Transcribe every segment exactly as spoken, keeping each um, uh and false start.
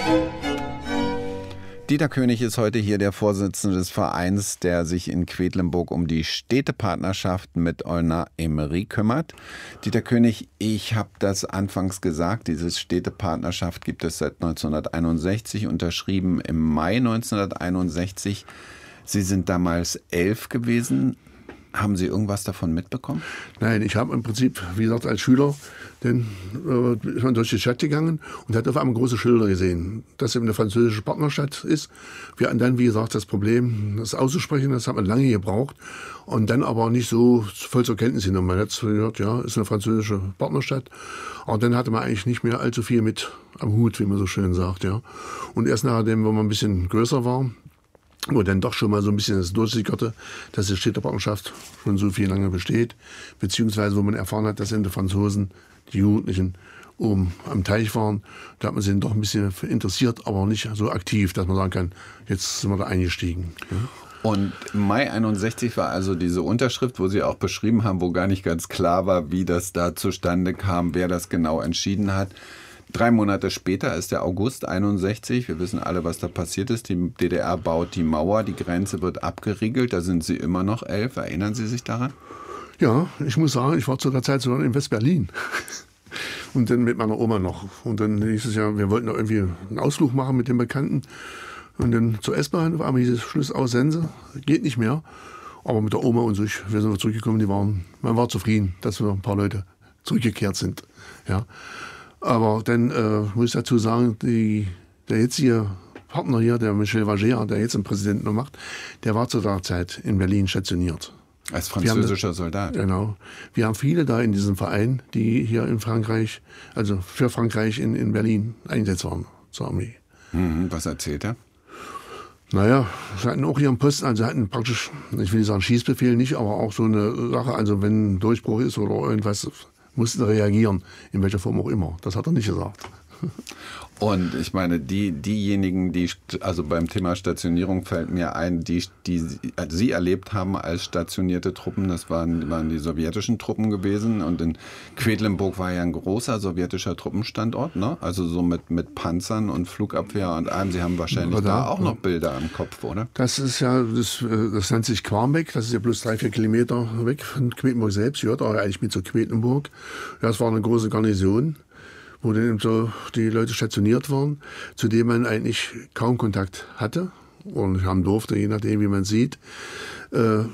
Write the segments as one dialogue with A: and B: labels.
A: Dieter König ist heute hier der Vorsitzende des Vereins, der sich in Quedlinburg um die Städtepartnerschaft mit Olna-Emmery kümmert. Dieter König, ich habe das anfangs gesagt, diese Städtepartnerschaft gibt es seit neunzehnhunderteinundsechzig, unterschrieben im Mai neunzehnhunderteinundsechzig. Sie sind damals elf gewesen. Haben Sie irgendwas davon mitbekommen?
B: Nein, ich habe im Prinzip, wie gesagt, als Schüler den, äh, ist man durch die Stadt gegangen und hat auf einmal große Schilder gesehen, dass eben eine französische Partnerstadt ist. Wir hatten dann, wie gesagt, das Problem, das auszusprechen, das hat man lange gebraucht und dann aber nicht so voll zur Kenntnis genommen. Man hat gehört, ja, ist eine französische Partnerstadt, aber dann hatte man eigentlich nicht mehr allzu viel mit am Hut, wie man so schön sagt. Ja. Und erst nachdem, wo man ein bisschen größer war, wo dann doch schon mal so ein bisschen das durchsickerte, dass die Städtepartnerschaft schon so viel lange besteht, beziehungsweise wo man erfahren hat, dass eben die Franzosen, die Jugendlichen, oben am Teich waren. Da hat man sich dann doch ein bisschen interessiert, aber nicht so aktiv, dass man sagen kann, jetzt sind wir da eingestiegen. Ja.
A: Und im Mai einundsechzig war also diese Unterschrift, wo Sie auch beschrieben haben, wo gar nicht ganz klar war, wie das da zustande kam, wer das genau entschieden hat. Drei Monate später ist der August einundsechzig. Wir wissen alle, was da passiert ist. Die D D R baut die Mauer, die Grenze wird abgeriegelt. Da sind Sie immer noch elf. Erinnern Sie sich daran?
B: Ja, ich muss sagen, ich war zu der Zeit sogar in West-Berlin. Und dann mit meiner Oma noch. Und dann hieß es ja, wir wollten da irgendwie einen Ausflug machen mit den Bekannten. Und dann zur S-Bahn, auf einmal hieß es Schluss aus Sense. Geht nicht mehr. Aber mit der Oma und so, wir sind zurückgekommen, die waren, man war zufrieden, dass wir ein paar Leute zurückgekehrt sind. Ja. Aber dann äh, muss ich dazu sagen, die, der jetzige Partner hier, der Michel Vager, der jetzt den Präsidenten noch macht, der war zu der Zeit in Berlin stationiert.
A: Als französischer
B: haben,
A: Soldat?
B: Genau. Wir haben viele da in diesem Verein, die hier in Frankreich, also für Frankreich in, in Berlin eingesetzt waren zur Armee.
A: Mhm, was erzählt er?
B: Naja, sie hatten auch ihren Posten, also hatten praktisch, ich will nicht sagen Schießbefehl nicht, aber auch so eine Sache, also wenn ein Durchbruch ist oder irgendwas, mussten reagieren, in welcher Form auch immer. Das hat er nicht gesagt.
A: Und ich meine, die, diejenigen, die, also beim Thema Stationierung fällt mir ein, die, die Sie erlebt haben als stationierte Truppen, das waren, waren die sowjetischen Truppen gewesen. Und in Quedlinburg war ja ein großer sowjetischer Truppenstandort, ne? Also so mit, mit Panzern und Flugabwehr und allem. Sie haben wahrscheinlich da, da auch noch Bilder im Kopf, oder?
B: Das ist ja, das, das nennt sich Quarmbeck, das ist ja bloß drei, vier Kilometer weg von Quedlinburg selbst, gehört aber eigentlich mit zu Quedlinburg. Ja, es war eine große Garnison, wo dann eben so die Leute stationiert waren, zu denen man eigentlich kaum Kontakt hatte und haben durfte, je nachdem, wie man sieht. Äh,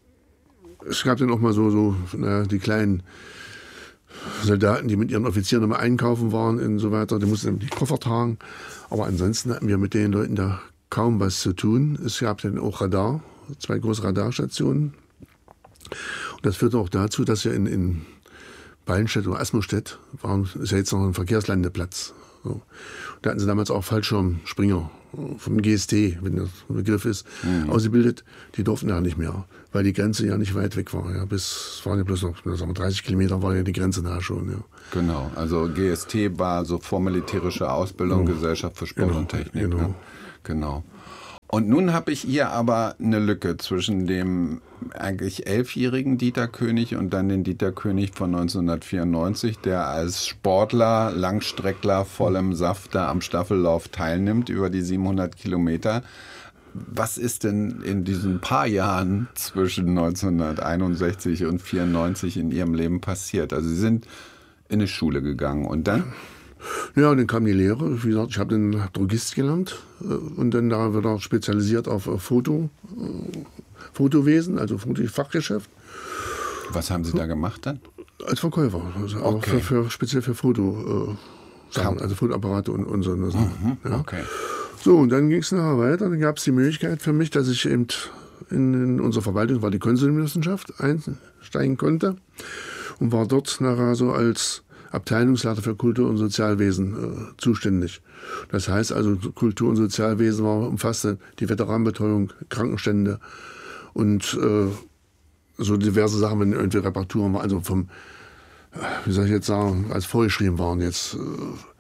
B: es gab dann auch mal so, so na, die kleinen Soldaten, die mit ihren Offizieren immer einkaufen waren und so weiter, die mussten die Koffer tragen. Aber ansonsten hatten wir mit den Leuten da kaum was zu tun. Es gab dann auch Radar, zwei große Radarstationen. Und das führte auch dazu, dass wir in, in Ballenstedt oder Asmostedt waren, ist ja jetzt noch ein Verkehrslandeplatz. So. Da hatten sie damals auch Fallschirmspringer vom G S T, wenn das ein Begriff ist, mhm. ausgebildet. Die durften ja nicht mehr, weil die Grenze ja nicht weit weg war. Ja. Bis, es waren ja bloß noch sagen wir, dreißig Kilometer war ja die Grenze da schon. Ja.
A: Genau, also G S T war so vormilitärische Ausbildung, genau. Gesellschaft für Sport
B: genau.
A: und Technik.
B: Genau.
A: Ne? Genau. Und nun habe ich hier aber eine Lücke zwischen dem eigentlich elfjährigen Dieter König und dann den Dieter König von neunzehnhundertvierundneunzig, der als Sportler, Langstreckler, voll im Saft da am Staffellauf teilnimmt über die siebenhundert Kilometer. Was ist denn in diesen paar Jahren zwischen neunzehnhunderteinundsechzig und vierundneunzig in Ihrem Leben passiert? Also Sie sind in eine Schule gegangen und dann?
B: Ja, und dann kam die Lehre. Wie gesagt, ich habe den Drogist gelernt und dann da wieder spezialisiert auf Foto, Fotowesen, also Fachgeschäft.
A: Was haben Sie da gemacht dann?
B: Als Verkäufer, also auch
A: okay.
B: für, für, speziell für Foto, äh, Sachen, also Fotoapparate und, und so. Und so.
A: Mhm,
B: ja.
A: Okay.
B: So, und dann ging es nachher weiter. Dann gab es die Möglichkeit für mich, dass ich eben in, in unserer Verwaltung, war die Konsulwissenschaft, einsteigen konnte und war dort nachher so als Abteilungsleiter für Kultur- und Sozialwesen äh, zuständig. Das heißt also, Kultur- und Sozialwesen war, umfasste die Veteranenbetreuung, Krankenstände und äh, so diverse Sachen, wenn irgendwie Reparaturen waren, also vom, wie soll ich jetzt sagen, als vorgeschrieben waren jetzt, äh,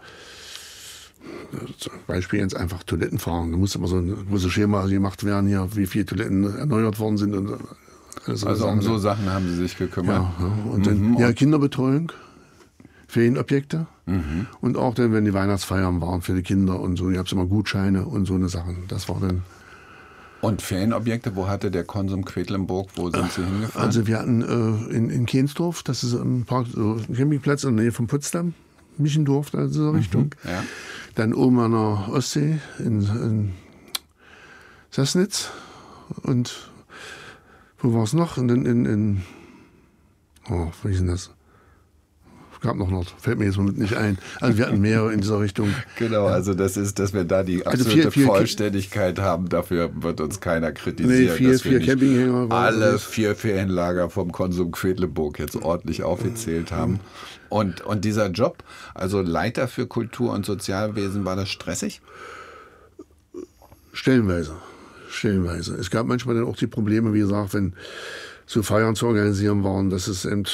B: zum Beispiel jetzt einfach Toiletten fahren. Da muss immer so ein großes Schema gemacht werden, hier, wie viele Toiletten erneuert worden sind. Und alles
A: also
B: Sachen.
A: um so Sachen haben Sie sich gekümmert?
B: Ja, ja. Und dann, mhm. ja, Kinderbetreuung. Ferienobjekte. Mhm. Und auch dann, wenn die Weihnachtsfeiern waren für die Kinder und so, gab es immer Gutscheine und so eine Sachen. Das war dann.
A: Und Ferienobjekte, wo hatte der Konsum Quedlinburg, wo sind Sie hingefahren?
B: Also wir hatten äh, in, in Kehnsdorf, das ist ein Park, so ein Campingplatz in der Nähe von Potsdam, Michendorf, da in dieser Richtung.
A: Mhm, ja.
B: Dann oben an der Ostsee in, in Sassnitz und wo war es noch? Und dann in, in oh, wie ist denn das? Es gab noch Nord, fällt mir jetzt mal nicht ein. Also wir hatten mehrere in dieser Richtung.
A: Genau, ja. Also das ist, dass wir da die absolute also vier, vier Vollständigkeit Ki- haben, dafür wird uns keiner kritisieren.
B: Nee, vier, vier Campinghänger.
A: Alle vier Ferienlager vom Konsum Quedlinburg jetzt ordentlich aufgezählt haben. Mhm. Und, und dieser Job, also Leiter für Kultur- und Sozialwesen, war das stressig?
B: Stellenweise. Stellenweise. Es gab manchmal dann auch die Probleme, wie gesagt, wenn so Feiern zu organisieren waren, dass es eben,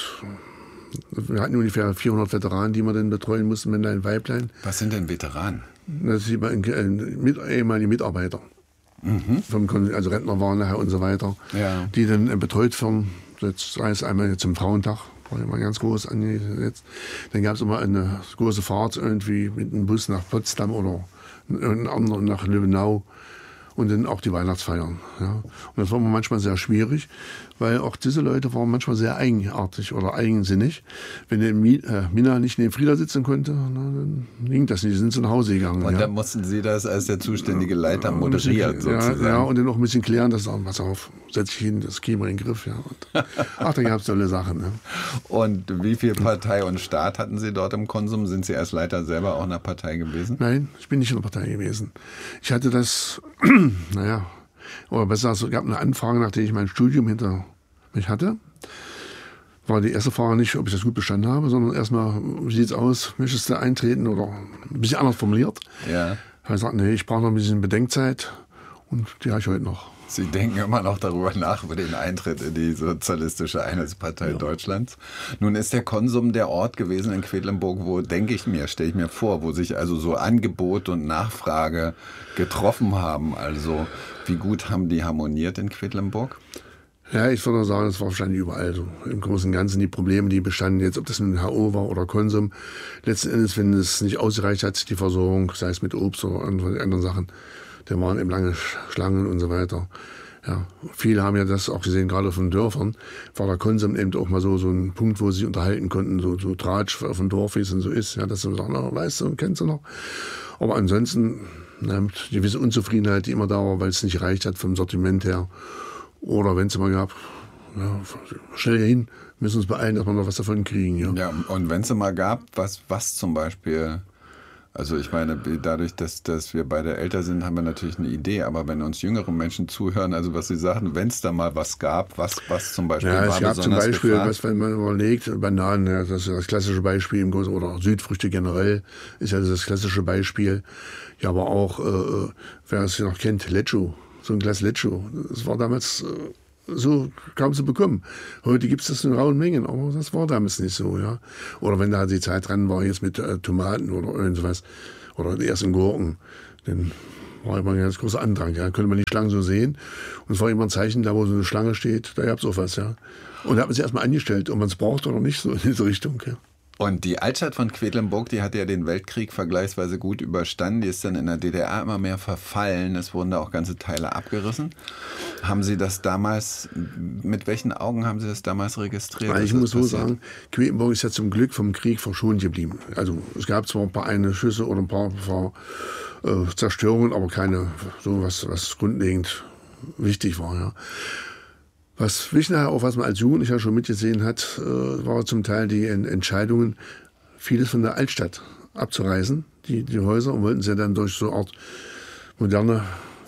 B: wir hatten ungefähr vierhundert Veteranen, die wir dann betreuen mussten, wenn ein Weiblein.
A: Was sind denn Veteranen?
B: Das sind mit, ehemalige Mitarbeiter, mhm. vom, also Rentner waren nachher und so weiter, ja. Die dann betreut werden, jetzt sei es einmal jetzt zum Frauentag, war immer ganz groß angesetzt. Dann gab es immer eine große Fahrt irgendwie mit einem Bus nach Potsdam oder einen anderen nach Löwenau. Und dann auch die Weihnachtsfeiern. Ja. Und das war manchmal sehr schwierig, weil auch diese Leute waren manchmal sehr eigenartig oder eigensinnig. Wenn der Mina nicht neben Frieda sitzen konnte, na, dann ging das nicht, die sind zu nach Hause gegangen.
A: Und
B: ja.
A: dann mussten Sie das als der zuständige Leiter moderieren, sozusagen.
B: Ja, ja, und dann auch ein bisschen klären, dass sagen, pass auf, setz dich hin, das kriegen wir in den Griff. Ja. Und, ach, da gab es tolle Sachen. Ja.
A: Und wie viel Partei und Staat hatten Sie dort im Konsum? Sind Sie als Leiter selber auch in der Partei gewesen?
B: Nein, ich bin nicht in der Partei gewesen. Ich hatte das... Naja, oder besser, es gab eine Anfrage, nachdem ich mein Studium hinter mich hatte. War die erste Frage nicht, ob ich das gut bestanden habe, sondern erstmal, wie sieht es aus, möchtest du eintreten oder ein bisschen anders formuliert.
A: Ja.
B: Da habe ich gesagt, nee, ich brauche noch ein bisschen Bedenkzeit und die habe ich heute noch.
A: Sie denken immer noch darüber nach, über den Eintritt in die Sozialistische Einheitspartei ja. Deutschlands. Nun ist der Konsum der Ort gewesen in Quedlinburg, wo, denke ich mir, stelle ich mir vor, wo sich also so Angebot und Nachfrage getroffen haben. Also wie gut haben die harmoniert in Quedlinburg?
B: Ja, ich würde sagen, es war wahrscheinlich überall so. Im Großen und Ganzen die Probleme, die bestanden jetzt, ob das nun H O war oder Konsum. Letzten Endes, wenn es nicht ausgereicht hat, die Versorgung, sei es mit Obst oder anderen Sachen, da waren eben lange Schlangen und so weiter. Ja, viele haben ja das auch gesehen, gerade von Dörfern, war der Konsum eben auch mal so, so ein Punkt, wo sie sich unterhalten konnten, so, so Tratsch auf dem Dorf, wie es denn so ist. Ja, dass sie sagen, na, weißt du, kennst du noch? Aber ansonsten, na, eine gewisse Unzufriedenheit, die immer da war, weil es nicht reicht hat vom Sortiment her. Oder wenn es immer gab, ja, schnell hin, müssen uns beeilen, dass wir noch was davon kriegen. Ja,
A: ja und wenn es immer gab, was, was zum Beispiel... Also ich meine, dadurch, dass, dass wir beide älter sind, haben wir natürlich eine Idee. Aber wenn uns jüngere Menschen zuhören, also was Sie sagen, wenn es da mal was gab, was, was zum Beispiel
B: ja,
A: war
B: es gab zum Beispiel,
A: gefragt?
B: was, wenn man überlegt, Bananen, ja, das ist das klassische Beispiel, im Großen, oder Südfrüchte generell ist ja das klassische Beispiel. Ja, aber auch, äh, wer es noch kennt, Lecho, so ein Glas Lecho. Das war damals... Äh, so kaum zu bekommen. Heute gibt es das in rauen Mengen, aber das war damals nicht so. Ja. Oder wenn da die Zeit dran war, jetzt mit äh, Tomaten oder irgendwas, oder die ersten Gurken, dann war immer ein ganz großer Andrang. Ja. Konnte man die Schlangen so sehen. Und es war immer ein Zeichen, da wo so eine Schlange steht, da gab es auch was. Ja. Und da hat man sich erstmal angestellt, ob man es braucht oder nicht, so in diese Richtung. Ja.
A: Und die Altstadt von Quedlinburg, die hatte ja den Weltkrieg vergleichsweise gut überstanden. Die ist dann in der D D R immer mehr verfallen. Es wurden da auch ganze Teile abgerissen. Haben Sie das damals, mit welchen Augen haben Sie das damals registriert?
B: Ja, ich muss so sagen, Quedlinburg ist ja zum Glück vom Krieg verschont geblieben. Also es gab zwar ein paar eine Schüsse oder ein paar, ein paar äh, Zerstörungen, aber keine so was, was grundlegend wichtig war. Ja. Was wichtig auch, was man als Jugendlicher schon mitgesehen hat, äh, war zum Teil die en Entscheidungen, vieles von der Altstadt abzureißen, die, die Häuser, und wollten sie dann durch so eine Art moderne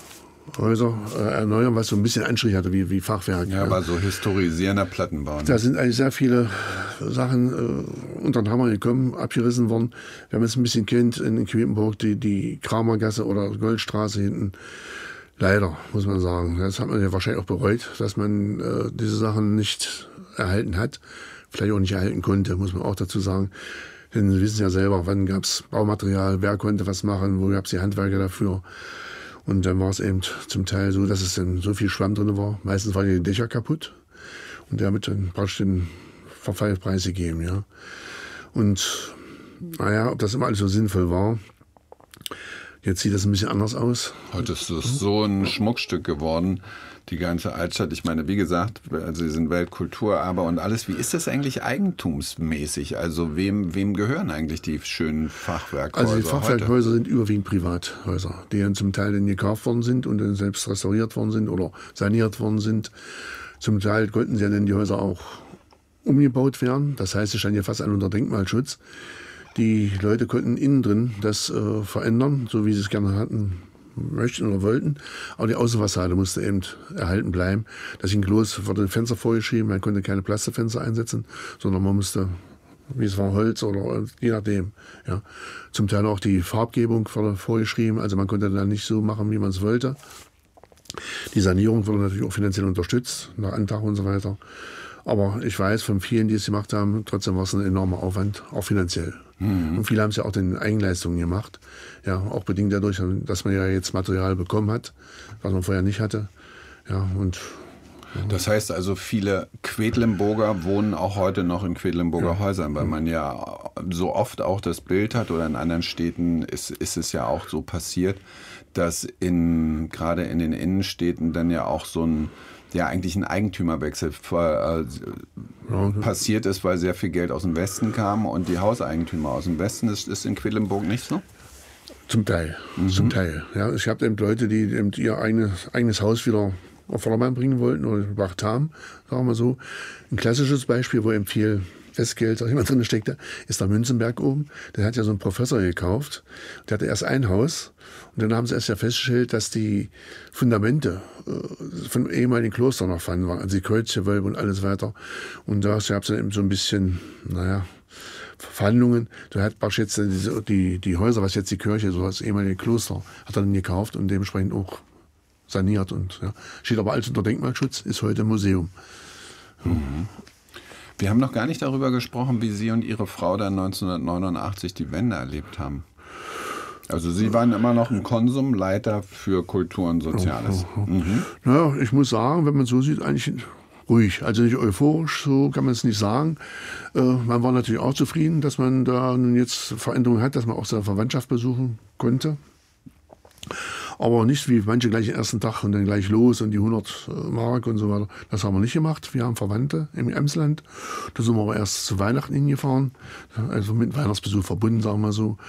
B: Häuser äh, erneuern, was so ein bisschen Anstrich hatte, wie, wie Fachwerk.
A: Ja, aber so historisierender Plattenbau. Ne?
B: Da sind eigentlich sehr viele Sachen äh, unter den Hammer gekommen, abgerissen worden. Wenn man es ein bisschen kennt, in Quedlinburg, die, die Kramergasse oder Goldstraße hinten, leider, muss man sagen. Das hat man ja wahrscheinlich auch bereut, dass man äh, diese Sachen nicht erhalten hat. Vielleicht auch nicht erhalten konnte, muss man auch dazu sagen. Denn Sie wissen ja selber, wann gab es Baumaterial, wer konnte was machen, wo gab es die Handwerker dafür. Und dann war es eben zum Teil so, dass es dann so viel Schwamm drin war. Meistens waren die Dächer kaputt. Und damit dann praktisch den Verfallpreis gegeben. Ja. Und naja, ob das immer alles so sinnvoll war. Jetzt sieht das ein bisschen anders aus.
A: Heute ist es so ein Schmuckstück geworden, die ganze Altstadt. Ich meine, wie gesagt, also Sie sind Weltkulturerbe und alles. Wie ist das eigentlich eigentumsmäßig? Also wem, wem gehören eigentlich die schönen Fachwerkhäuser?
B: Also die Fachwerkhäuser heute? sind überwiegend Privathäuser, die dann zum Teil dann gekauft worden sind und dann selbst restauriert worden sind oder saniert worden sind. Zum Teil konnten sie dann die Häuser auch umgebaut werden. Das heißt, sie standen ja fast alle unter Denkmalschutz. Die Leute konnten innen drin das äh, verändern, so wie sie es gerne hatten, möchten oder wollten. Aber die Außenfassade musste eben erhalten bleiben. Das ging los, wurde ein Fenster vorgeschrieben, man konnte keine Plastikfenster einsetzen, sondern man musste, wie es war, Holz oder je nachdem. Ja. Zum Teil auch die Farbgebung wurde vorgeschrieben, also man konnte dann nicht so machen, wie man es wollte. Die Sanierung wurde natürlich auch finanziell unterstützt, nach Antrag und so weiter. Aber ich weiß von vielen, die es gemacht haben, trotzdem war es ein enormer Aufwand, auch finanziell. Mhm. Und viele haben es ja auch in Eigenleistungen gemacht. Ja, auch bedingt dadurch, dass man ja jetzt Material bekommen hat, was man vorher nicht hatte. Ja, und, ja.
A: Das heißt also, viele Quedlinburger wohnen auch heute noch in Quedlinburger ja. Häusern, weil man ja so oft auch das Bild hat, oder in anderen Städten ist, ist es ja auch so passiert, dass in, gerade in den Innenstädten dann ja auch so ein ja eigentlich ein Eigentümerwechsel äh, passiert ist, weil sehr viel Geld aus dem Westen kam und die Hauseigentümer aus dem Westen. Ist, ist in Quedlinburg nicht so?
B: Zum Teil, mhm. zum Teil. Ja, ich habe eben Leute, die eben ihr eigenes, eigenes Haus wieder auf Vordermann bringen wollten oder gebracht haben, sagen wir mal so. Ein klassisches Beispiel, wo eben viel Festgeld, sag ich mal, drin steckte, ist der Münzenberg oben. Der hat ja so einen Professor gekauft. Der hatte erst ein Haus und dann haben sie erst ja festgestellt, dass die Fundamente äh, von ehemaligen Klostern noch vorhanden waren, also die Kreuzgewölbe und alles weiter. Und da gab es dann eben so ein bisschen, naja, Verhandlungen. Da hat Barsch jetzt die, die, die Häuser, was jetzt die Kirche, so das ehemalige Kloster, hat er dann gekauft und dementsprechend auch saniert. Und ja, steht aber alles unter Denkmalschutz, ist heute ein Museum.
A: Mhm. Wir haben noch gar nicht darüber gesprochen, wie Sie und Ihre Frau dann neunzehnhundertneunundachtzig die Wende erlebt haben. Also Sie waren immer noch ein Konsumleiter für Kultur und Soziales.
B: Mhm. Ja, ich muss sagen, wenn man so sieht, eigentlich ruhig. Also nicht euphorisch, so kann man es nicht sagen. Äh, man war natürlich auch zufrieden, dass man da nun jetzt Veränderungen hat, dass man auch seine Verwandtschaft besuchen konnte. Aber nicht wie manche gleich den ersten Tag und dann gleich los und die hundert Mark und so weiter. Das haben wir nicht gemacht. Wir haben Verwandte im Emsland. Da sind wir aber erst zu Weihnachten hingefahren. Also mit Weihnachtsbesuch verbunden, sagen wir so.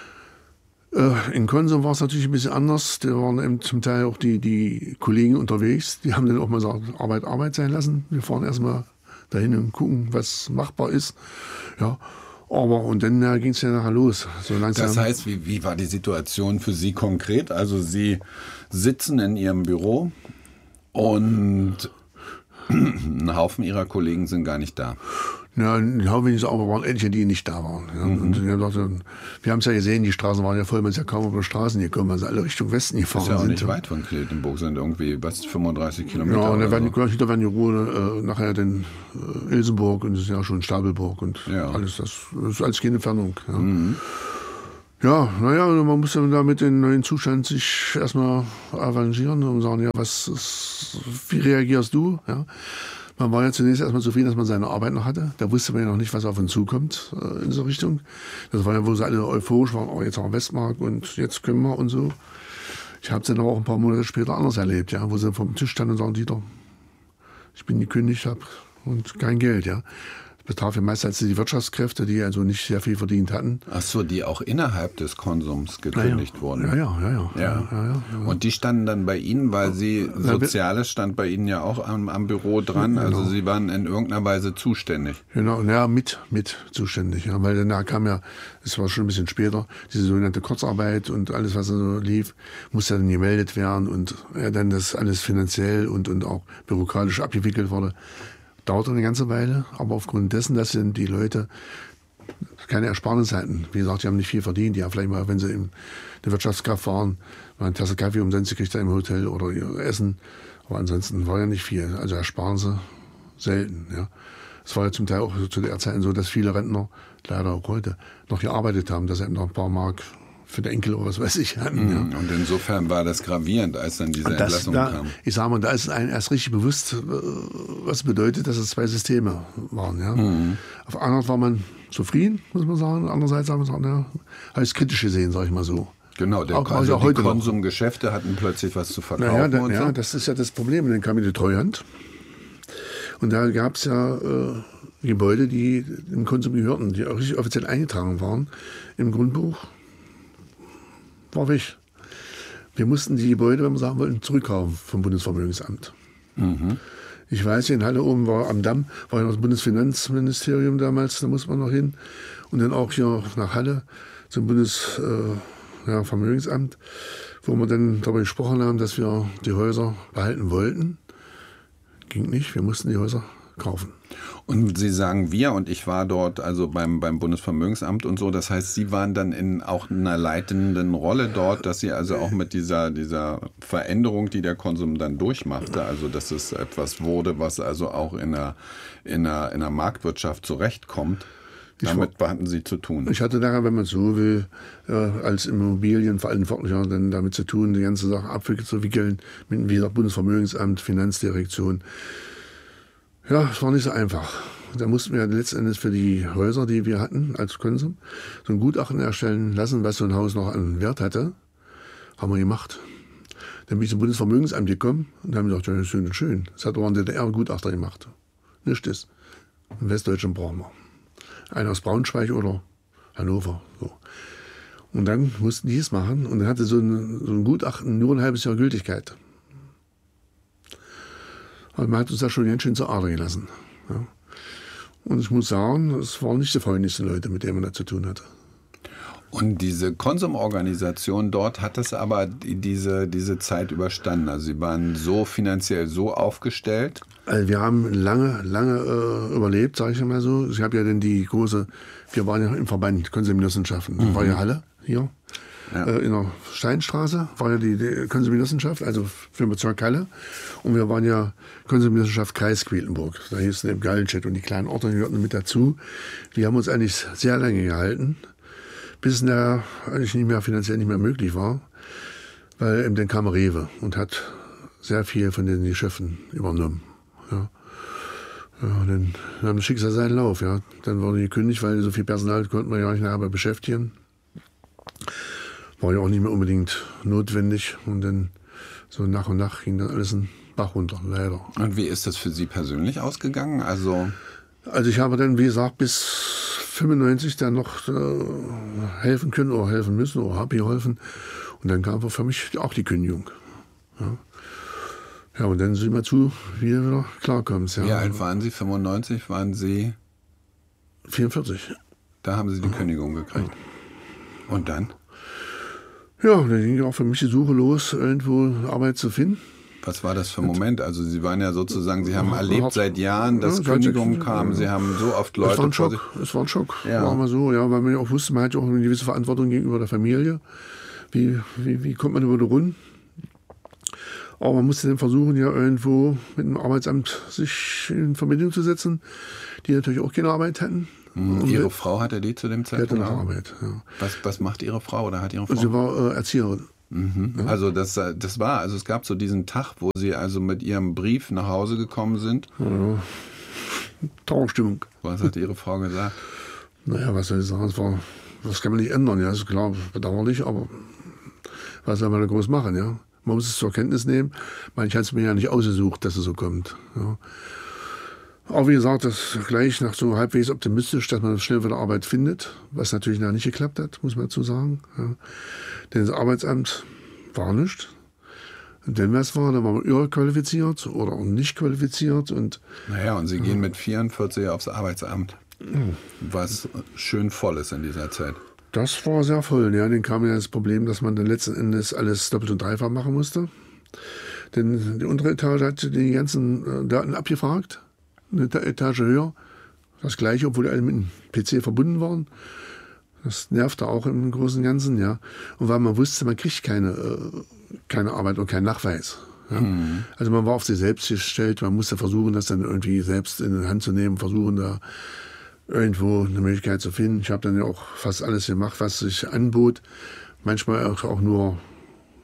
B: In Konsum war es natürlich ein bisschen anders. Da waren eben zum Teil auch die, die Kollegen unterwegs. Die haben dann auch mal gesagt, Arbeit, Arbeit sein lassen. Wir fahren erstmal dahin und gucken, was machbar ist. Ja. Aber und dann ja, ging es ja nachher los. So langsam.
A: Das heißt, wie, wie war die Situation für Sie konkret? Also Sie sitzen in Ihrem Büro und ein Haufen Ihrer Kollegen sind gar nicht da.
B: Ja, ein Haufen nicht, aber waren etliche, die nicht da waren. Ja. Mhm. Und wir, dachte, wir haben es ja gesehen, die Straßen waren ja voll, man ist ja kaum über die Straßen gekommen, also alle Richtung Westen gefahren sind.
A: Das ist ja auch
B: sind.
A: nicht weit von Quedlinburg, sind irgendwie was, fünfunddreißig Kilometer.
B: Ja, und dann werden
A: so.
B: die, da werden die Ruhe äh, nachher den äh, Ilsenburg und das ist ja schon Stapelburg und ja. alles, das, das ist alles keine Entfernung. Ja. Mhm. Ja, naja, man muss dann da mit dem neuen Zustand sich erstmal arrangieren und sagen, ja, was ist, wie reagierst du? Ja. Man war ja zunächst erstmal zufrieden, dass man seine Arbeit noch hatte. Da wusste man ja noch nicht, was auf uns zukommt äh, in so Richtung. Das war ja, wo sie alle euphorisch waren, oh, jetzt haben wir Westmark und jetzt können wir und so. Ich habe es dann aber auch ein paar Monate später anders erlebt, ja, wo sie vom Tisch standen und sagen, Dieter, ich bin gekündigt, habe und kein Geld, ja. Das betraf ja meistens die Wirtschaftskräfte, die also nicht sehr viel verdient hatten.
A: Ach so, die auch innerhalb des Konsums gekündigt
B: ja, ja.
A: wurden.
B: Ja ja ja, ja,
A: ja.
B: ja, ja, ja.
A: Und die standen dann bei Ihnen, weil Sie, Soziales stand bei Ihnen ja auch am, am Büro dran, genau. Also Sie waren in irgendeiner Weise zuständig.
B: Genau, ja, mit, mit zuständig, ja, weil danach kam ja, es war schon ein bisschen später, diese sogenannte Kurzarbeit und alles, was so lief, musste dann gemeldet werden und ja, dann das alles finanziell und, und auch bürokratisch abgewickelt wurde. Dauerte eine ganze Weile, aber aufgrund dessen, dass sind die Leute keine Ersparnis hatten. Wie gesagt, die haben nicht viel verdient. Die haben vielleicht mal, wenn sie in der Wirtschaftskraft waren, mal eine Tasse Kaffee umsonst gekriegt im Hotel oder ihr Essen. Aber ansonsten war ja nicht viel. Also Ersparnisse selten. Ja. Es war ja zum Teil auch zu der Zeit so, dass viele Rentner, leider auch heute, noch gearbeitet haben, dass sie noch ein paar Mark für den Enkel oder was weiß ich hatten.
A: Mhm. Ja. Und insofern war das gravierend, als dann diese das, Entlassung
B: da,
A: kam.
B: Ich sage mal, da ist einem erst richtig bewusst, was bedeutet, dass es zwei Systeme waren. Ja. Mhm. Auf einer Art war man zufrieden, muss man sagen. Andererseits haben wir es ja, als kritisch gesehen, sage ich mal so.
A: Genau, der
B: auch,
A: also
B: auch
A: die Konsumgeschäfte hatten plötzlich was zu verkaufen.
B: Naja, da,
A: und
B: ja,
A: so.
B: das ist ja das Problem. Dann kam die Treuhand. Und da gab es ja äh, Gebäude, die dem Konsum gehörten, die auch richtig offiziell eingetragen waren im Grundbuch. War weg. Wir mussten die Gebäude, wenn wir sagen wollten, zurückkaufen vom Bundesvermögensamt. Mhm. Ich weiß, in Halle oben war am Damm, war ja noch das Bundesfinanzministerium damals, da muss man noch hin. Und dann auch hier nach Halle zum Bundesvermögensamt, äh, ja, wo wir dann darüber gesprochen haben, dass wir die Häuser behalten wollten. Ging nicht, wir mussten die Häuser kaufen.
A: Und Sie sagen wir, und ich war dort also beim, beim Bundesvermögensamt und so, das heißt, Sie waren dann in auch einer leitenden Rolle dort, dass Sie also auch mit dieser, dieser Veränderung, die der Konsum dann durchmachte, also dass es etwas wurde, was also auch in einer, in einer, in einer Marktwirtschaft zurechtkommt, damit hatten Sie zu tun.
B: Ich hatte daran, wenn man so will, äh, als Immobilienverantwortlicher dann damit zu tun, die ganze Sache abzuwickeln, mit wie gesagt, Bundesvermögensamt, Finanzdirektion. Ja, es war nicht so einfach. Da mussten wir letzten Endes für die Häuser, die wir hatten als Konsum, so ein Gutachten erstellen lassen, was so ein Haus noch an Wert hatte. Haben wir gemacht. Dann bin ich zum Bundesvermögensamt gekommen und haben gesagt, ja, schön und schön. Das hat aber ein D D R-Gutachter gemacht. Nicht das. In Westdeutschland brauchen wir. Einer aus Braunschweig oder Hannover. So. Und dann mussten die es machen und dann hatte so ein, so ein Gutachten nur ein halbes Jahr Gültigkeit. Aber man hat uns da schon ganz schön zur Ader gelassen. Ja. Und ich muss sagen, es waren nicht die freundlichsten Leute, mit denen man da zu tun hatte.
A: Und diese Konsumorganisation dort hat das aber diese, diese Zeit überstanden. Also Sie waren so finanziell so aufgestellt.
B: Also wir haben lange, lange äh, überlebt, sage ich mal so. Ich habe ja dann die große, wir waren ja im Verband Konsumgenossenschaften. Mhm. War ja Halle hier. Ja. Äh, in der Steinstraße war ja die, die Konsumgenossenschaft, also für den Bezirk Halle. Und wir waren ja Konsumgenossenschaft Kreis Quedlinburg. Da hieß es Gallenstedt und die kleinen Orte gehörten mit dazu. Wir haben uns eigentlich sehr lange gehalten, bis es da eigentlich nicht mehr finanziell nicht mehr möglich war. Weil eben dann kam Rewe und hat sehr viel von den Geschäften übernommen. Ja. Ja, dann nahm das Schicksal seinen Lauf. Ja. Dann wurde gekündigt, weil so viel Personal konnten wir ja nicht mehr beschäftigen. War ja auch nicht mehr unbedingt notwendig. Und dann so nach und nach ging dann alles einen Bach runter, leider.
A: Und wie ist das für Sie persönlich ausgegangen? Also,
B: also ich habe dann, wie gesagt, bis fünfundneunzig dann noch äh, helfen können oder helfen müssen oder habe geholfen. Und dann kam für mich auch die Kündigung. Ja. Ja, und dann sehen wir zu, wie du wieder klarkommst. Ja.
A: Wie alt waren Sie? fünfundneunzig waren Sie?
B: vierundvierzig.
A: Da haben Sie die Kündigung gekriegt. Und dann?
B: Ja, dann ging auch für mich die Suche los, irgendwo Arbeit zu finden.
A: Was war das für ein Moment? Also Sie waren ja sozusagen, Sie haben erlebt seit Jahren, dass
B: ja,
A: Kündigungen kamen. Sie haben so oft Leute...
B: Es war ein Schock, es war ein Schock.
A: Ja.
B: War mal so, ja, weil man ja auch wusste, man hat ja auch eine gewisse Verantwortung gegenüber der Familie. Wie, wie, wie kommt man über die Runden? Aber man musste dann versuchen, ja irgendwo mit dem Arbeitsamt sich in Verbindung zu setzen, die natürlich auch keine Arbeit hatten.
A: Mhm. Ihre Frau hatte die zu dem Zeitpunkt?
B: Die hatte noch Arbeit, ja.
A: Was, was macht Ihre Frau oder hat Ihre Frau?
B: Sie war äh, Erzieherin.
A: Mhm. Ja. Also das, das war, also es gab so diesen Tag, wo Sie also mit Ihrem Brief nach Hause gekommen sind.
B: Ja. Trauerstimmung.
A: Was hat Ihre Frau gesagt?
B: Naja, was soll ich sagen, das, war, das kann man nicht ändern, ja, das ist klar, bedauerlich, aber was soll man da groß machen, ja. Man muss es zur Kenntnis nehmen. Ich hatte es mir ja nicht ausgesucht, dass es so kommt. Ja. Aber wie gesagt, das gleich nach so halbwegs optimistisch, dass man schnell wieder Arbeit findet, was natürlich noch nicht geklappt hat, muss man dazu sagen. Ja. Denn das Arbeitsamt war nichts. Und wenn was war, dann war man überqualifiziert oder nicht qualifiziert. Und,
A: naja, und Sie ja. gehen mit vierundvierzig aufs Arbeitsamt, was schön voll ist in dieser Zeit.
B: Das war sehr voll. Ja, dann kam ja das Problem, dass man dann letzten Endes alles doppelt und dreifach machen musste. Denn die untere Etage hat die ganzen Daten abgefragt. Eine Etage höher. Das Gleiche, obwohl alle mit dem P C verbunden waren. Das nervte auch im Großen und Ganzen. Ja. Und weil man wusste, man kriegt keine, keine Arbeit und keinen Nachweis. Ja. Mhm. Also man war auf sich selbst gestellt. Man musste versuchen, das dann irgendwie selbst in die Hand zu nehmen, versuchen da irgendwo eine Möglichkeit zu finden. Ich habe dann ja auch fast alles gemacht, was sich anbot. Manchmal auch, auch nur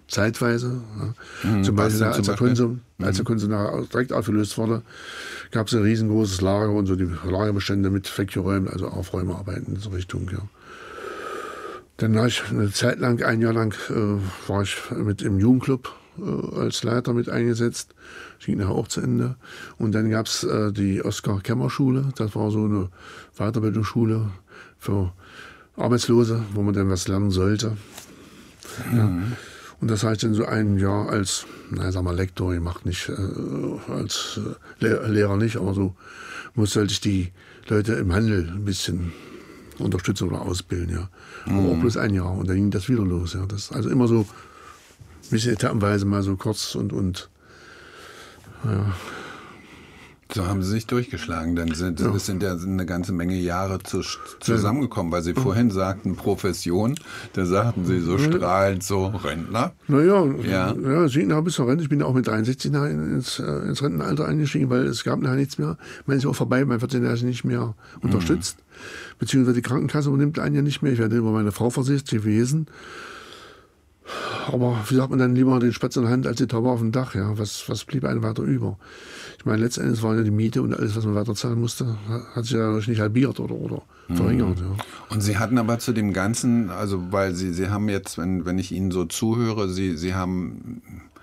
B: zeitweise. Ja.
A: Mhm,
B: zum Beispiel, als,
A: zum
B: der
A: Beispiel?
B: Konsum,
A: Mhm.
B: als der Konsum direkt aufgelöst wurde, gab es ein riesengroßes Lager und so die Lagerbestände mit weggeräumt, also Aufräumarbeiten in diese Richtung. Ja. Dann war ich eine Zeit lang, ein Jahr lang, äh, war ich mit im Jugendclub äh, als Leiter mit eingesetzt. Das ging nachher auch zu Ende. Und dann gab es äh, die Oskar-Kemmer-Schule. Das war so eine Weiterbildungsschule für Arbeitslose, wo man dann was lernen sollte. Mhm. Ja. Und das habe ich dann so ein Jahr als, na, sag mal, Lektor gemacht, nicht äh, als äh, Le- Lehrer nicht, aber so musste halt ich die Leute im Handel ein bisschen unterstützen oder ausbilden, ja. Aber
A: Mhm.
B: auch bloß ein Jahr und dann ging das wieder los, ja. Das, also immer so ein bisschen etappenweise mal so kurz und, und ja.
A: So haben Sie sich durchgeschlagen, dann sind
B: Ja.
A: es sind ja eine ganze Menge Jahre zu, zusammengekommen, weil Sie vorhin sagten Profession, da sagten Sie so strahlend so Rentner.
B: Naja,
A: Ja.
B: ja, ja Siegen bis zur Rente. Ich bin auch mit dreiundsechzig nachher ins, äh, ins Rentenalter eingestiegen, weil es gab nachher nichts mehr. Man ist auch vorbei, man wird ja nicht mehr unterstützt. Mhm. Beziehungsweise die Krankenkasse übernimmt einen ja nicht mehr. Ich werde über meine Frau versichert gewesen. Aber wie sagt man dann lieber den Spatz in der Hand als die Taube auf dem Dach? Ja? Was, was blieb einem weiter über? Ich meine, letztendlich war ja die Miete und alles, was man weiter zahlen musste, hat sich ja nicht halbiert oder, oder verringert. Ja.
A: Und Sie hatten aber zu dem Ganzen, also weil Sie, Sie haben jetzt, wenn, wenn ich Ihnen so zuhöre, Sie, Sie haben,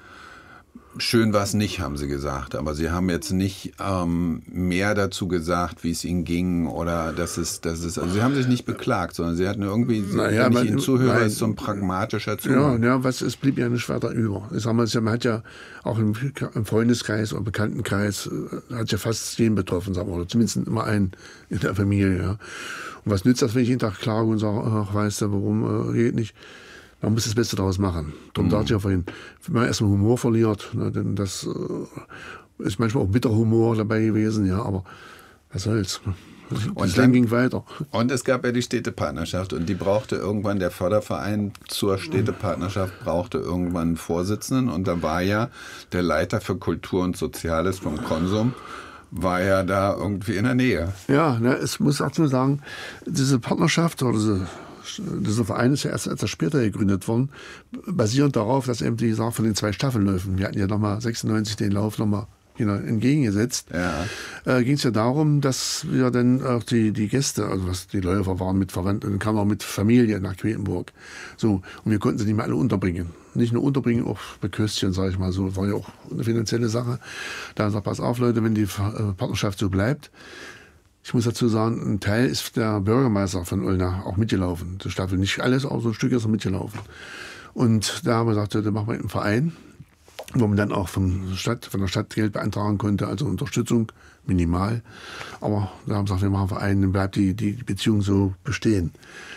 A: schön war es nicht, haben Sie gesagt, aber Sie haben jetzt nicht ähm, mehr dazu gesagt, wie es Ihnen ging oder dass es, dass es, also Sie haben sich nicht beklagt, sondern Sie hatten irgendwie,
B: Naja,
A: wenn ich
B: man-
A: Ihnen zuhöre,
B: nein.
A: ist so ein pragmatischer
B: Ja,
A: Zugang.
B: ja, was, es blieb ja nicht weiter über. Ich sag mal, man hat ja auch im, im Freundeskreis oder Bekanntenkreis, äh, hat ja fast jeden betroffen, sagen wir, oder zumindest immer einen in der Familie. Ja. Und was nützt das, wenn ich jeden Tag klage und sage, ach, weißt du, warum, äh, geht nicht? Man muss das Beste daraus machen. Darum
A: Mhm.
B: dachte ich ja vorhin, wenn man erstmal Humor verliert, ne, denn das äh, ist manchmal auch bitter Humor dabei gewesen, ja, aber was soll's. Das
A: Und
B: Leben
A: dann-
B: ging weiter.
A: Und es gab ja die Städtepartnerschaft und die brauchte irgendwann, der Förderverein zur Städtepartnerschaft brauchte irgendwann einen Vorsitzenden und da war ja der Leiter für Kultur und Soziales vom Konsum, war ja da irgendwie in der Nähe.
B: Ja, ne, es muss auch so sagen, diese Partnerschaft oder diese, dieser Verein ist ja erst etwas später gegründet worden, basierend darauf, dass eben die Sache von den zwei Staffelläufen, wir hatten ja nochmal sechsundneunzig den Lauf nochmal genau, entgegengesetzt,
A: Ja.
B: äh, ging es ja darum, dass wir dann auch die, die Gäste, also was die Läufer waren mit Verwandten, dann kamen auch mit Familie nach Quedlinburg. So, und wir konnten sie nicht mehr alle unterbringen. Nicht nur unterbringen, auch beköstigen, sage ich mal so. War ja auch eine finanzielle Sache. Da haben wir gesagt, pass auf, Leute, wenn die äh, Partnerschaft so bleibt. Ich muss dazu sagen, ein Teil ist der Bürgermeister von Olna auch mitgelaufen. Die Staffel nicht alles, aber so ein Stück ist er mitgelaufen. Und da haben wir gesagt, da machen wir einen Verein, wo man dann auch von der Stadt, von der Stadt Geld beantragen konnte, also Unterstützung, minimal. Aber da haben wir gesagt, wir machen einen Verein, dann bleibt die, die Beziehung so bestehen.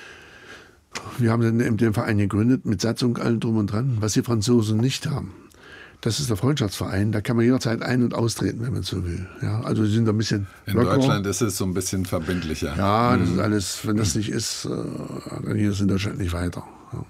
B: Wir haben dann eben den Verein gegründet, mit Satzung, allem drum und dran, was die Franzosen nicht haben. Das ist der Freundschaftsverein, da kann man jederzeit ein- und austreten, wenn man so will. Ja, also die sind da ein bisschen
A: In
B: lockerer.
A: Deutschland ist es so ein bisschen verbindlicher.
B: Ja, das ist alles, wenn das nicht ist, äh, dann geht es in Deutschland nicht weiter. Ja.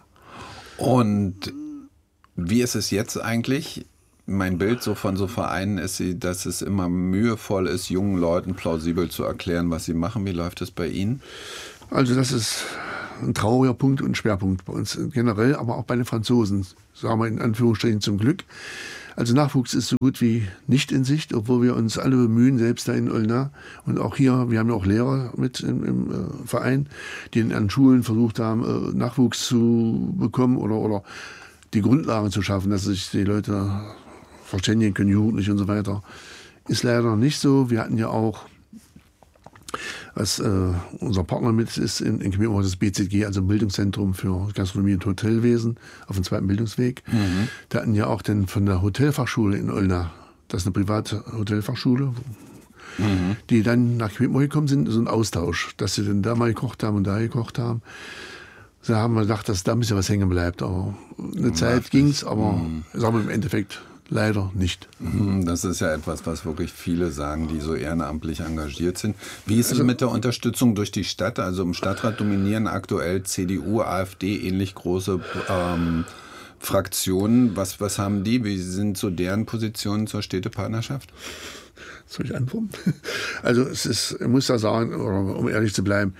A: Und wie ist es jetzt eigentlich? Mein Bild so von so Vereinen ist, dass es immer mühevoll ist, jungen Leuten plausibel zu erklären, was sie machen. Wie läuft es bei Ihnen?
B: Also das ist ein trauriger Punkt und Schwerpunkt bei uns generell, aber auch bei den Franzosen, sagen wir in Anführungsstrichen zum Glück. Also Nachwuchs ist so gut wie nicht in Sicht, obwohl wir uns alle bemühen, selbst da in Olna. Und auch hier, wir haben ja auch Lehrer mit im, im äh, Verein, die an Schulen versucht haben, äh, Nachwuchs zu bekommen oder, oder die Grundlagen zu schaffen, dass sich die Leute verständigen können, jugendlich und so weiter. Ist leider nicht so. Wir hatten ja auch, was äh, unser Partner mit ist, in, in Quedlinburg das B Z G, also Bildungszentrum für Gastronomie und Hotelwesen auf dem zweiten Bildungsweg. Mhm. Da hatten ja auch den von der Hotelfachschule in Olna, das ist eine private Hotelfachschule, mhm. die dann nach Quedlinburg gekommen sind, so ein Austausch, dass sie dann da mal gekocht haben und da gekocht haben. Da haben wir gedacht, dass da ein bisschen was hängen bleibt. Aber eine Zeit ging es, aber mhm. sagen wir im Endeffekt leider nicht.
A: Das ist ja etwas, was wirklich viele sagen, die so ehrenamtlich engagiert sind. Wie ist es mit der Unterstützung durch die Stadt? Also im Stadtrat dominieren aktuell C D U, AfD, ähnlich große ähm, Fraktionen. Was, was haben die? Wie sind so deren Positionen zur Städtepartnerschaft?
B: Soll ich antworten? Also es ist, ich muss da sagen, um ehrlich zu bleiben,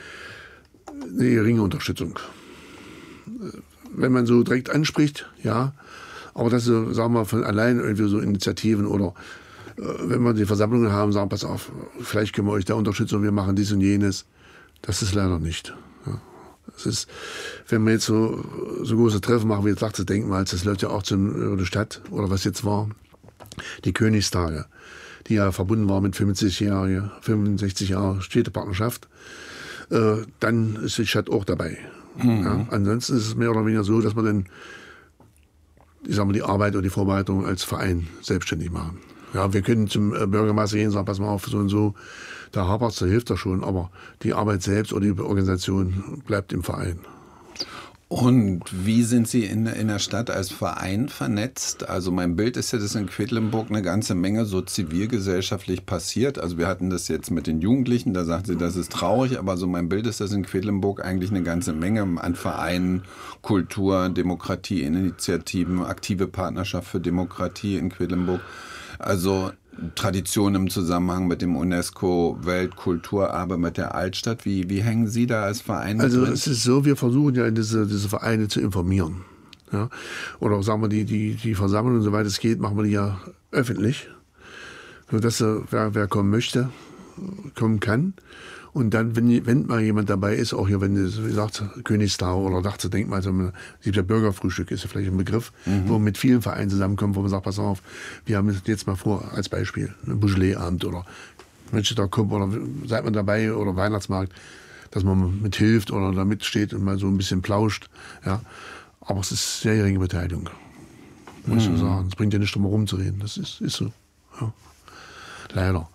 B: eine geringe Unterstützung. Wenn man so direkt anspricht, ja, Aber dass sie, sagen wir, von allein irgendwie so Initiativen oder äh, wenn wir die Versammlungen haben, sagen, pass auf, vielleicht können wir euch da unterstützen und wir machen dies und jenes. Das ist leider nicht. Ja. Das ist, wenn wir jetzt so, so große Treffen machen wie jetzt Dach des Denkmals, das läuft ja auch zum, über die Stadt, oder was jetzt war, die Königstage, die ja verbunden war mit fünfzig-jährige, fünfundsechzig Jahre Städtepartnerschaft, äh, dann ist die Stadt auch dabei. Mhm. Ja, ansonsten ist es mehr oder weniger so, dass wir dann, ich sag mal, die Arbeit oder die Vorbereitung als Verein selbstständig machen. Ja, wir können zum Bürgermeister gehen und sagen, pass mal auf, so und so, da hapert es, da hilft er schon, aber die Arbeit selbst oder die Organisation bleibt im Verein.
A: Und wie sind Sie in, in der Stadt als Verein vernetzt? Also mein Bild ist ja, dass in Quedlinburg eine ganze Menge so zivilgesellschaftlich passiert. Also wir hatten das jetzt mit den Jugendlichen, da sagt sie, das ist traurig, aber so mein Bild ist, dass in Quedlinburg eigentlich eine ganze Menge an Vereinen, Kultur, Demokratie, Initiativen, aktive Partnerschaft für Demokratie in Quedlinburg. Also Tradition im Zusammenhang mit dem UNESCO-Weltkulturerbe mit der Altstadt. Wie, wie hängen Sie da als Verein mit
B: Also
A: drin?
B: es ist so, wir versuchen ja diese, diese Vereine zu informieren. Ja? Oder sagen wir, die, die, die Versammlungen, soweit es geht, machen wir die ja öffentlich. Sodass wer, wer kommen möchte, kommen kann. Und dann, wenn, wenn mal jemand dabei ist, auch hier, wenn, wie gesagt, Königstag oder Dach des Denkmals, es gibt ja Bürgerfrühstück, ist ja vielleicht ein Begriff, mhm. wo man mit vielen Vereinen zusammenkommt, wo man sagt, pass auf, wir haben jetzt mal vor, als Beispiel, ein Beaujolais-Abend oder Manchester Cup oder seid man dabei oder Weihnachtsmarkt, dass man mit hilft oder da mitsteht und mal so ein bisschen plauscht. Ja. Aber es ist sehr Beteiligung, muss ich mhm. sagen. Es bringt ja nicht drum herum zu reden, das ist, ist so. Ja. Leider.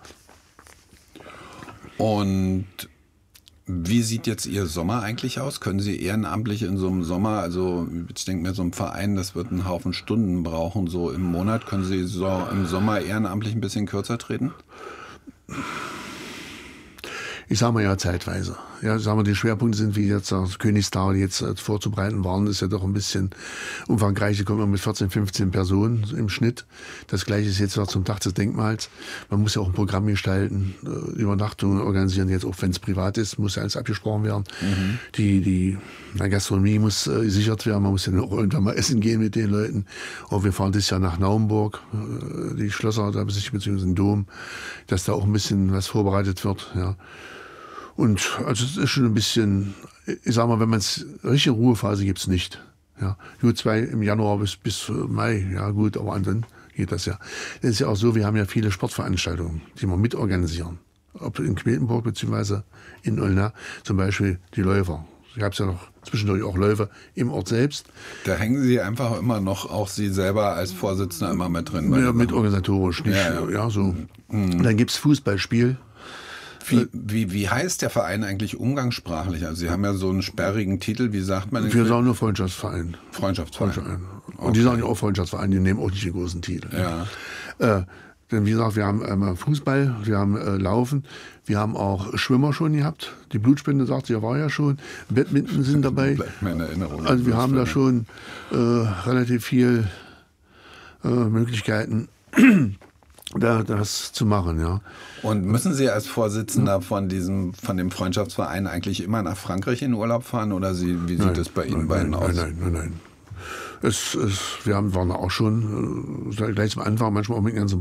A: Und wie sieht jetzt Ihr Sommer eigentlich aus? Können Sie ehrenamtlich in so einem Sommer, also ich denke mir, so ein Verein, das wird einen Haufen Stunden brauchen, so im Monat, können Sie so im Sommer ehrenamtlich ein bisschen kürzer treten?
B: Ich sage mal ja zeitweise. Ja, sagen wir, die Schwerpunkte sind wie jetzt das Königstag, die jetzt äh, vorzubereiten waren, ist ja doch ein bisschen umfangreich. Die kommen wir mit vierzehn, fünfzehn Personen im Schnitt. Das Gleiche ist jetzt noch zum Dach des Denkmals. Man muss ja auch ein Programm gestalten, äh, Übernachtungen organisieren, jetzt auch wenn es privat ist, muss ja alles abgesprochen werden. Mhm. Die, die na, Gastronomie muss äh, gesichert werden, man muss ja auch irgendwann mal essen gehen mit den Leuten. Und wir fahren dieses Jahr nach Naumburg, äh, die Schlösser, da beziehungsweise den Dom, dass da auch ein bisschen was vorbereitet wird, ja. Und also es ist schon ein bisschen, ich sag mal, wenn man es, richtige Ruhephase gibt's nicht. Ja, gut, zwei im Januar bis, bis Mai, ja gut, aber dann geht das ja. Es ist ja auch so, wir haben ja viele Sportveranstaltungen, die wir mitorganisieren. Ob in Quedlinburg beziehungsweise in Olna, zum Beispiel die Läufer. Es gab ja noch zwischendurch auch Läufer im Ort selbst.
A: Da hängen Sie einfach immer noch, auch Sie selber als Vorsitzender immer mit drin.
B: Ja, mit organisatorisch, nicht, ja, ja. ja so. Mhm. Dann gibt's Fußballspiel.
A: Wie, wie, wie heißt der Verein eigentlich umgangssprachlich? Also Sie haben ja so einen sperrigen Titel, wie sagt man?
B: Wir sagen nur Freundschaftsverein.
A: Freundschaftsverein.
B: Freundschaftsverein. Und okay. Die sagen ja auch Freundschaftsverein, die nehmen auch nicht den großen Titel.
A: Ja.
B: Äh, denn wie gesagt, wir haben einmal Fußball, wir haben äh, Laufen, wir haben auch Schwimmer schon gehabt. Die Blutspende, sagt sie, ja, war ja schon. Badminton sind dabei.
A: Bleibt mir in Erinnerung.
B: Also wir haben da schon äh, relativ viel äh, Möglichkeiten, da, das zu machen, ja.
A: Und müssen Sie als Vorsitzender von diesem, von dem Freundschaftsverein eigentlich immer nach Frankreich in Urlaub fahren oder Sie, wie sieht es bei Ihnen
B: nein,
A: beiden
B: nein,
A: aus?
B: Nein, nein, nein, nein. Es, es, wir haben, waren auch schon äh, gleich am Anfang manchmal auch mit dem ganzen